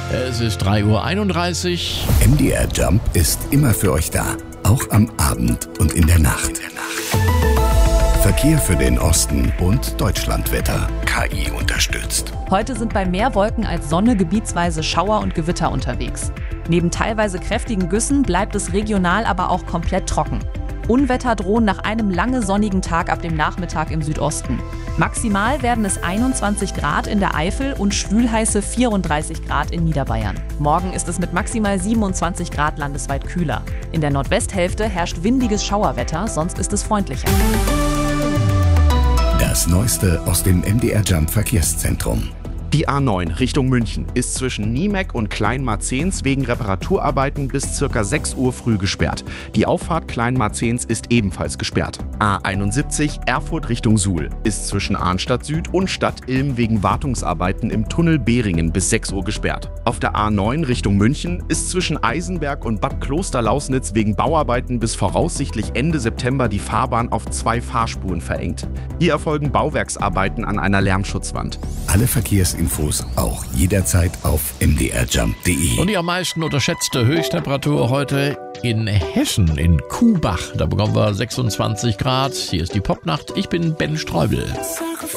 Es ist 3:31 Uhr. MDR Jump ist immer für euch da, auch am Abend und in der Nacht. Verkehr für den Osten und Deutschlandwetter. KI unterstützt. Heute sind bei mehr Wolken als Sonne gebietsweise Schauer und Gewitter unterwegs. Neben teilweise kräftigen Güssen bleibt es regional aber auch komplett trocken. Unwetter drohen nach einem lange sonnigen Tag ab dem Nachmittag im Südosten. Maximal werden es 21 Grad in der Eifel und schwülheiße 34 Grad in Niederbayern. Morgen ist es mit maximal 27 Grad landesweit kühler. In der Nordwesthälfte herrscht windiges Schauerwetter, sonst ist es freundlicher. Das Neueste aus dem MDR Jump Verkehrszentrum. Die A9 Richtung München ist zwischen Niemeck und Kleinmarzens wegen Reparaturarbeiten bis ca. 6 Uhr früh gesperrt. Die Auffahrt Kleinmarzens ist ebenfalls gesperrt. A71 Erfurt Richtung Suhl ist zwischen Arnstadt Süd und Stadt Ilm wegen Wartungsarbeiten im Tunnel Behringen bis 6 Uhr gesperrt. Auf der A9 Richtung München ist zwischen Eisenberg und Bad Klosterlausnitz wegen Bauarbeiten bis voraussichtlich Ende September die Fahrbahn auf 2 Fahrspuren verengt. Hier erfolgen Bauwerksarbeiten an einer Lärmschutzwand. Alle Verkehrsinfos auch jederzeit auf mdrjump.de. Und die am meisten unterschätzte Höchsttemperatur heute in Hessen, in Kuhbach. Da bekommen wir 26 Grad. Hier ist die Popnacht. Ich bin Ben Streubel.